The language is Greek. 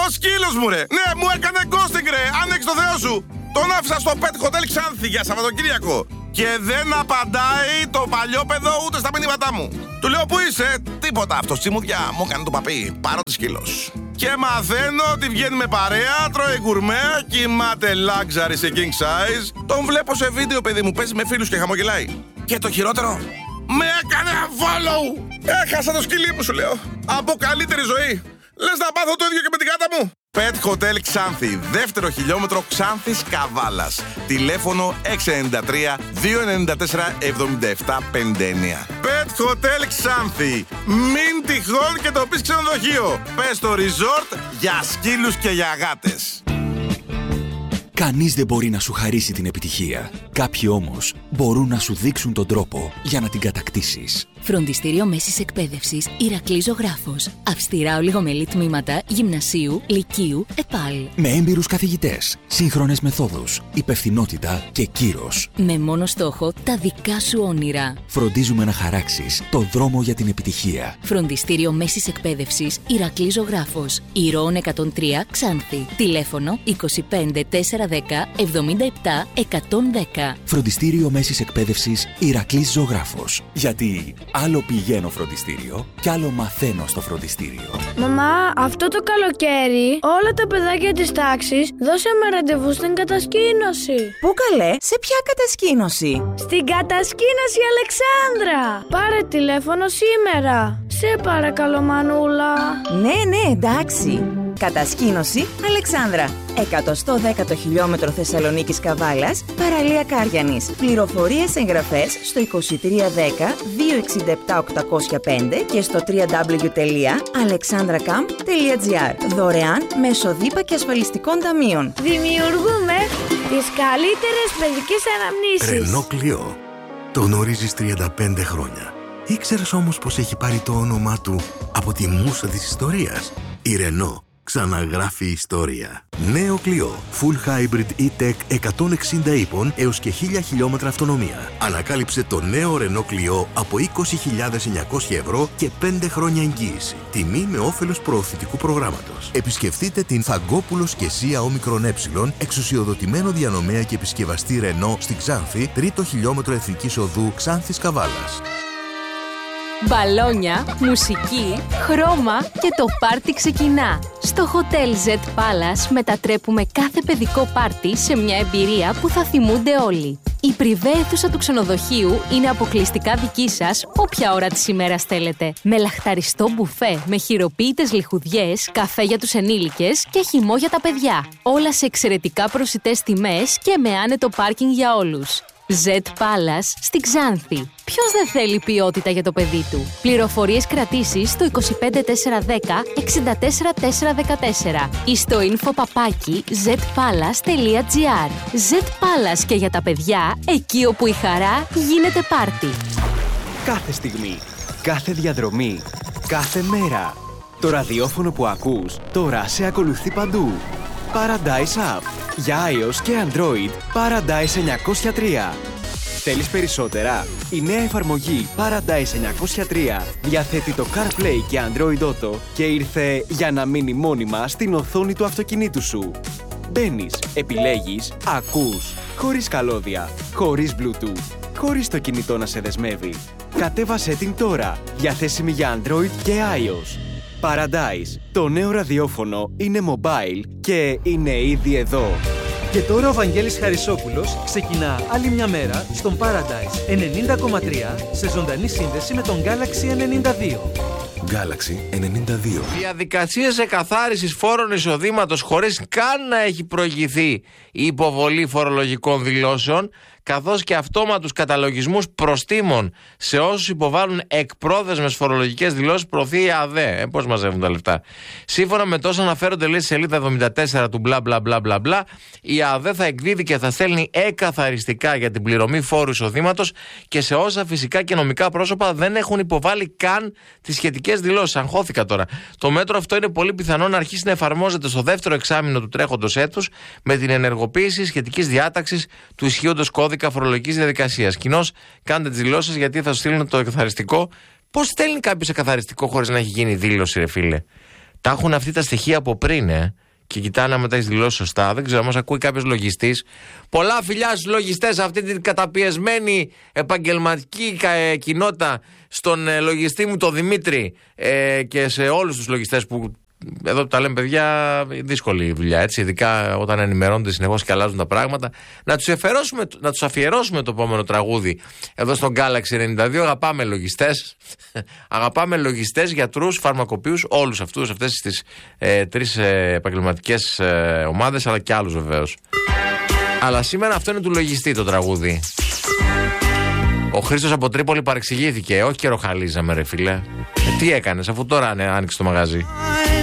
Ο σκύλος μου, ρε. Ναι, μου έκανε ghosting, ρε. Άνοιξε το Θεό σου. Τον άφησα στο Pet Hotel Ξάνθη για Σαββατοκύριακο. Και δεν απαντάει το παλιόπαιδο ούτε στα μηνύματά μου. Του λέω, πού είσαι? Τίποτα. Αυτό τσιμούδια μου έκανε το παπί. Παρότι σκύλος. Και μαθαίνω ότι βγαίνει με παρέα, τρώει γκουρμέ, κοιμάται luxury σε king size. Τον βλέπω σε βίντεο, παιδί μου, παίζει με φίλους και χαμογελάει. Και το χειρότερο, με έκανε follow. Έχασα το σκυλί μου, σου λέω. Από καλύτερη ζωή. Λες να πάθω το ίδιο και με την γάτα μου. Pet Hotel Ξάνθη, δεύτερο χιλιόμετρο Ξάνθης Καβάλας. Τηλέφωνο 693 294 77 59. Pet Hotel Ξάνθη. Μην τυχόν και το πεις ξενοδοχείο. Πες το resort για σκύλους και για γάτες. Κανείς δεν μπορεί να σου χαρίσει την επιτυχία. Κάποιοι όμως μπορούν να σου δείξουν τον τρόπο για να την κατακτήσεις. Φροντιστήριο Μέσης Εκπαίδευσης Ηρακλής Ζωγράφος. Αυστηρά ολιγομελή τμήματα γυμνασίου, λυκείου, ΕΠΑΛ. Με έμπειρους καθηγητές, σύγχρονες μεθόδους, υπευθυνότητα και κύρος. Με μόνο στόχο τα δικά σου όνειρα. Φροντίζουμε να χαράξεις το δρόμο για την επιτυχία. Φροντιστήριο Μέσης Εκπαίδευσης Ηρακλής Ζωγράφος. Ηρώων 103 Ξάνθη. Τηλέφωνο 25 410 77 110. Φροντιστήριο Μέσης Εκπαίδευσης Ηρακλής Ζωγράφος. Γιατί άλλο πηγαίνω φροντιστήριο κι άλλο μαθαίνω στο φροντιστήριο. Μαμά, αυτό το καλοκαίρι όλα τα παιδάκια της τάξης δώσαμε ραντεβού στην κατασκήνωση. Πού καλέ, σε ποια κατασκήνωση? Στην κατασκήνωση Αλεξάνδρα. Πάρε τηλέφωνο σήμερα. Σε παρακαλώ, Μανούλα. Ναι, εντάξει. Κατασκήνωση Αλεξάνδρα. 110ο χιλιόμετρο Θεσσαλονίκης Καβάλας, παραλία Κάριανης. Πληροφορίες εγγραφές στο 2310 267 805 και στο www.alexandracamp.gr. Δωρεάν μέσω ΔΥΠΑ και ασφαλιστικών ταμείων. Δημιουργούμε τις καλύτερες παιδικές αναμνήσεις. Ρενό Κλειό. Το γνωρίζεις 35 χρόνια. Ήξερες όμως πως έχει πάρει το όνομά του από τη μούσα της ιστορίας? Η Ρενό ξαναγράφει ιστορία. Νέο Κλειό. Full Hybrid E-Tech 160 ύπων έως και 1000 χιλιόμετρα αυτονομία. Ανακάλυψε το νέο Ρενό Κλειό από 20.900 ευρώ και 5 χρόνια εγγύηση. Τιμή με όφελος προωθητικού προγράμματος. Επισκεφτείτε την Φαγκόπουλος και Σία Όμικρον Ε, εξουσιοδοτημένο διανομέα και επισκευαστή Ρενό στην Ξάνθη, 3ο χιλιόμετρο Εθνικής Οδού Ξάνθης Καβάλας. Μπαλόνια, μουσική, χρώμα και το πάρτι ξεκινά. Στο Hotel Z Palace μετατρέπουμε κάθε παιδικό πάρτι σε μια εμπειρία που θα θυμούνται όλοι. Η πριβέ αίθουσα του ξενοδοχείου είναι αποκλειστικά δική σας όποια ώρα της ημέρας θέλετε. Με λαχταριστό μπουφέ, με χειροποίητες λιχουδιές, καφέ για τους ενήλικες και χυμό για τα παιδιά. Όλα σε εξαιρετικά προσιτές τιμές και με άνετο πάρκινγκ για όλους. Z Palace στην Ξάνθη. Ποιος δεν θέλει ποιότητα για το παιδί του? Πληροφορίες κρατήσεις στο 25410 64414 ή στο info@zpalace.gr. Z Palace και για τα παιδιά, εκεί όπου η χαρά γίνεται πάρτι. Κάθε στιγμή, κάθε διαδρομή, κάθε μέρα. Το ραδιόφωνο που ακούς τώρα σε ακολουθεί παντού. Paradise App. Για iOS και Android, Paradise 903. Θέλεις περισσότερα? Η νέα εφαρμογή Paradise 903 διαθέτει το CarPlay και Android Auto και ήρθε για να μείνει μόνιμα στην οθόνη του αυτοκινήτου σου. Μπαίνεις, επιλέγεις, ακούς, χωρίς καλώδια, χωρίς Bluetooth, χωρίς το κινητό να σε δεσμεύει. Κατέβασέ την τώρα, διαθέσιμη για Android και iOS. Paradise, το νέο ραδιόφωνο είναι mobile και είναι ήδη εδώ. Και τώρα ο Βαγγέλης Χαρισόπουλος ξεκινά άλλη μια μέρα στον Paradise 90,3 σε ζωντανή σύνδεση με τον Galaxy 92. Galaxy 92. Διαδικασίες εκαθάρισης φόρων εισοδήματος χωρίς καν να έχει προηγηθεί η υποβολή φορολογικών δηλώσεων, καθώς και αυτόματους καταλογισμούς προστίμων σε όσους υποβάλλουν εκπρόθεσμες φορολογικές δηλώσεις, προωθεί η ΑΔΕ. Πώς μαζεύουν τα λεφτά? Σύμφωνα με τόσα αναφέρονται, λέει, στη σελίδα 74 του μπλα μπλα μπλα μπλα μπλα, η ΑΔΕ θα εκδίδει και θα στέλνει εκαθαριστικά για την πληρωμή φόρου εισοδήματος και σε όσα φυσικά και νομικά πρόσωπα δεν έχουν υποβάλει καν τις σχετικές δηλώσεις. Αγχώθηκα τώρα. Το μέτρο αυτό είναι πολύ πιθανό να αρχίσει να εφαρμόζεται στο δεύτερο εξάμηνο του τρέχοντος έτους με την ενεργοποίηση σχετικής διάταξης του ισχύοντος κώδικα φορολογικής διαδικασίας. Κοινώς, κάντε τις δηλώσεις γιατί θα σου στείλουν το εκαθαριστικό. Πώς στέλνει κάποιος εκαθαριστικό χωρίς να έχει γίνει δήλωση, ρε φίλε? Τα έχουν αυτή τα στοιχεία από πριν, και κοιτάνε αν μετά έχει δηλώσει σωστά. Δεν ξέρω, μας ακούει κάποιος λογιστής. Πολλά φιλιά στους λογιστές, αυτή την καταπιεσμένη επαγγελματική κοινότητα, στον λογιστή μου τον Δημήτρη, και σε όλους τους λογιστές που εδώ τα λέμε, παιδιά, δύσκολη δουλειά, έτσι, ειδικά όταν ενημερώνονται συνεχώς και αλλάζουν τα πράγματα. Να τους αφιερώσουμε το επόμενο τραγούδι εδώ στον Galaxy 92. Αγαπάμε λογιστές, αγαπάμε λογιστές, γιατρούς, φαρμακοποιούς, όλους αυτές τις τρεις επαγγελματικές ομάδες, αλλά και άλλους βεβαίως. Αλλά σήμερα αυτό είναι του λογιστή το τραγούδι. Ο Χρήστος από Τρίπολη παρεξηγήθηκε. Όχι καιρό χαλίζαμε, ρε φίλε. Τι έκανες, αφού τώρα άνοιξε το μαγαζί?